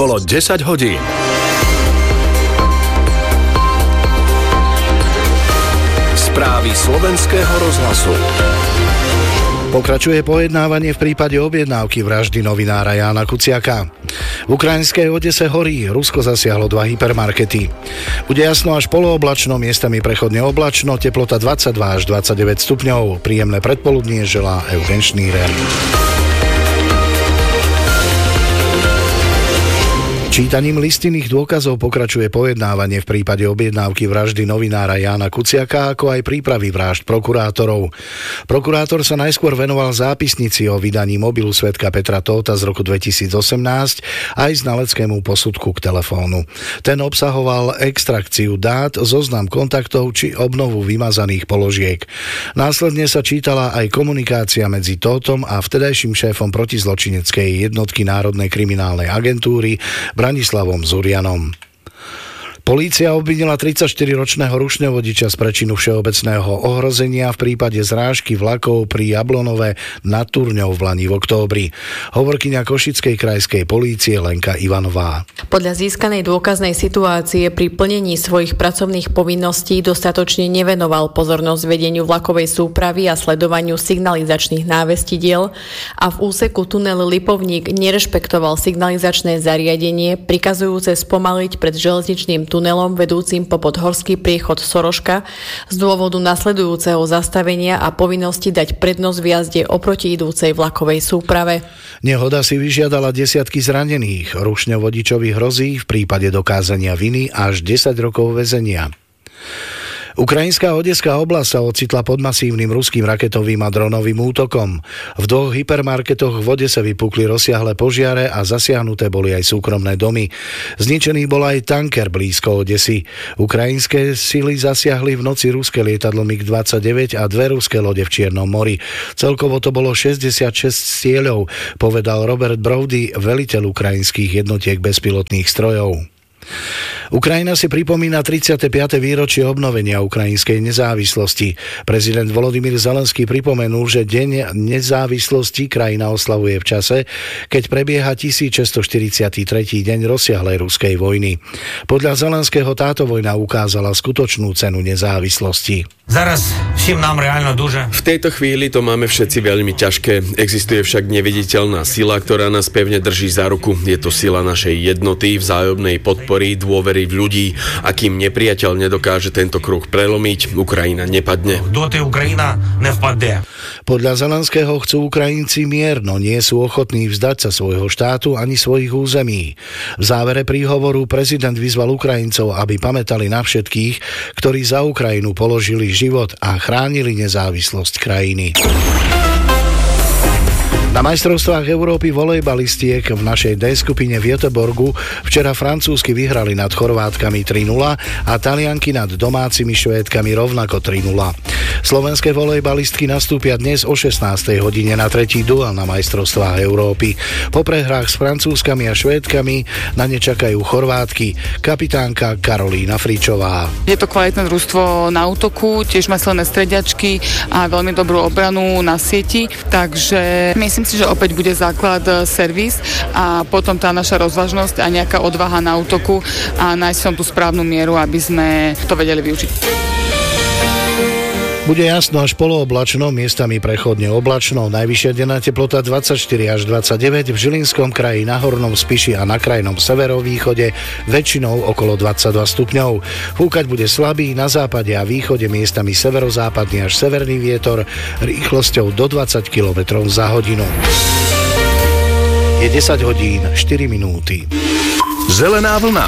Bolo 10 hodín. Správy slovenského rozhlasu. Pokračuje pojednávanie v prípade objednávky vraždy novinára Jána Kuciaka. V ukrajinskej Odese horí, Rusko zasiahlo 2 hypermarkety. Bude jasno až polooblačno, miestami prechodne oblačno, teplota 22 až 29 stupňov. Príjemné predpoludnie želá Eugen Schneider. Čítaním listinných dôkazov pokračuje pojednávanie v prípade objednávky vraždy novinára Jána Kuciaka, ako aj prípravy vražd prokurátorov. Prokurátor sa najskôr venoval zápisnici o vydaní mobilu svedka Petra Tóta z roku 2018 aj znaleckému posudku k telefónu. Ten obsahoval extrakciu dát, zoznam kontaktov či obnovu vymazaných položiek. Následne sa čítala aj komunikácia medzi Tótom a vtedajším šéfom protizločineckej jednotky Národnej kriminálnej agentúry Branislavom Zurianom. Polícia obvinila 34-ročného rušňovodiča z prečinu všeobecného ohrozenia v prípade zrážky vlakov pri Jablonove nad Turňou v lani v októbri. Hovorkyňa Košickej krajskej polície Lenka Ivanová. Podľa získanej dôkaznej situácie pri plnení svojich pracovných povinností dostatočne nevenoval pozornosť vedeniu vlakovej súpravy a sledovaniu signalizačných návestidiel a v úseku tunel Lipovník nerešpektoval signalizačné zariadenie prikazujúce spomaliť pred železničným tunelom vedúcim po podhorský priechod Soroška z dôvodu nasledujúceho zastavenia a povinnosti dať prednosť v jazde oproti idúcej vlakovej súprave. Nehoda si vyžiadala desiatky zranených. Rušňovodičovi hrozí v prípade dokázania viny až 10 rokov väzenia. Ukrajinská Odeská oblasť sa ocitla pod masívnym ruským raketovým a dronovým útokom. V 2 hypermarketoch v Odese vypukli rozsiahle požiare a zasiahnuté boli aj súkromné domy. Zničený bol aj tanker blízko Odesy. Ukrajinské sily zasiahli v noci ruské lietadlo MiG-29 a 2 ruské lode v Čiernom mori. Celkovo to bolo 66 cieľov, povedal Robert Brody, veliteľ ukrajinských jednotiek bezpilotných strojov. Ukrajina si pripomína 35. výročie obnovenia ukrajinskej nezávislosti. Prezident Volodymyr Zelenský pripomenul, že Deň nezávislosti krajina oslavuje v čase, keď prebieha 1643. deň rozsiahlej ruskej vojny. Podľa Zelenského táto vojna ukázala skutočnú cenu nezávislosti. V tejto chvíli to máme všetci veľmi ťažké. Existuje však neviditeľná sila, ktorá nás pevne drží za ruku. Je to sila našej jednoty, vzájomnej podpory, dôvery v ľudí. A kým nepriateľ nedokáže tento kruh prelomiť, Ukrajina nepadne. Podľa Zelenského chcú Ukrajinci mier, no nie sú ochotní vzdať sa svojho štátu ani svojich území. V závere príhovoru prezident vyzval Ukrajincov, aby pamätali na všetkých, ktorí za Ukrajinu položili život a chránili nezávislosť krajiny. Na majstrovstvách Európy volejbalistiek v našej D skupine v Göteborgu včera francúzsky vyhrali nad Chorvátkami 3-0 a Talianky nad domácimi Švédkami rovnako 3-0. Slovenské volejbalistky nastúpia dnes o 16. hodine na tretí duel na majstrovstvách Európy. Po prehrách s Francúzkami a Švédkami na ne čakajú Chorvátky, kapitánka Karolína Fričová. Je to kvalitné družstvo na útoku, tiež má silné strediačky a veľmi dobrú obranu na sieti, takže myslím si, že opäť bude základ servis a potom tá naša rozvážnosť a nejaká odvaha na útoku a nájsť som tú správnu mieru, aby sme to vedeli využiť. Bude jasno až polooblačno, miestami prechodne oblačno, najvyššia denná teplota 24 až 29, v Žilinskom kraji, na Hornom Spiši a na krajnom severovýchode väčšinou okolo 22 stupňov. Fúkať bude slabý, na západe a východe miestami severozápadný až severný vietor rýchlosťou do 20 km za hodinu. Je 10 hodín 4 minúty. Zelená vlna.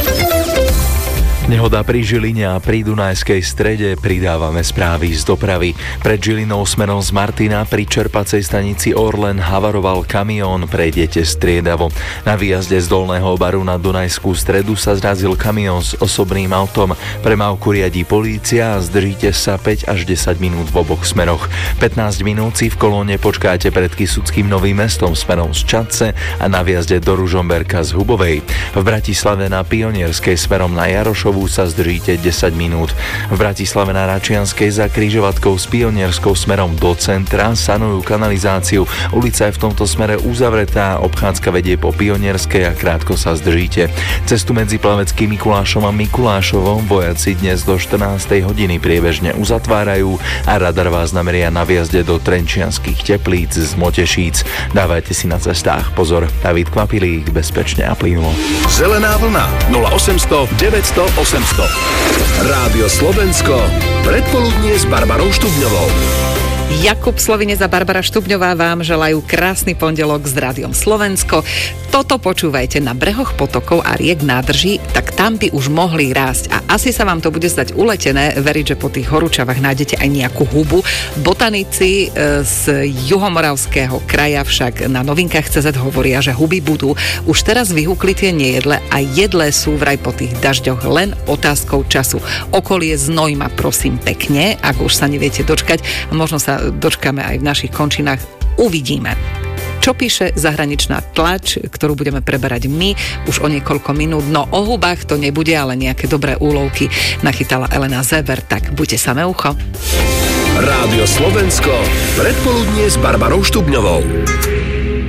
Nehoda pri Žiline a pri Dunajskej strede, pridávame správy z dopravy. Pred Žilinou smerom z Martina pri čerpacej stanici Orlen havaroval kamión, prejdete striedavo. Na výjazde z Dolného Baru na Dunajskú stredu sa zrazil kamión s osobným autom. Premávku riadí polícia a zdržíte sa 5 až 10 minút v oboch smeroch. 15 minút si v kolóne počkáte pred Kysuckým Novým Mestom smerom z Čadce a na výjazde do Ružomberka z Hubovej. V Bratislave na Pionierskej smerom na Jarošovu Liptovú sa zdržíte 10 minút. V Bratislave na Račianskej za križovatkou s Pionierskou smerom do centra sanujú kanalizáciu. Ulica je v tomto smere uzavretá, obchádzka vedie po Pionierskej a krátko sa zdržíte. Cestu medzi Plaveckým Mikulášom a Mikulášovom vojaci dnes do 14. hodiny priebežne uzatvárajú a radar vás nameria na viazde do Trenčianskych Teplíc z Motešíc. Dávajte si na cestách pozor. David Kvapilík, bezpečne a plynulo. Zelená vlna 0800 900 800. Rádio Slovensko. Predpoludnie s Barbarou Štubňovou. Jakub Slovinec a Barbara Štubňová vám želajú krásny pondelok s Rádiom Slovensko. Toto počúvajte na brehoch potokov a riek nádrží, tak tam by už mohli rásť. A asi sa vám to bude zdať uletené, veriť, že po tých horúčavách nájdete aj nejakú hubu. Botanici z juhomoravského kraja však na novinkách.cz hovoria, že huby budú. Už teraz vyhúkli tie nejedle a jedlé sú vraj po tých dažďoch len otázkou času. Okolie Znojma, prosím pekne, ak už sa neviete dočkať, možno sa dočkáme aj v našich končinách, uvidíme. Čo píše zahraničná tlač, ktorú budeme preberať my už o niekoľko minút. No o hubách to nebude, ale nejaké dobré úlovky nachytala Elena Zeber, tak buďte samé ucho. Rádio Slovensko. Predpoludnie s Barbarou Štubňovou.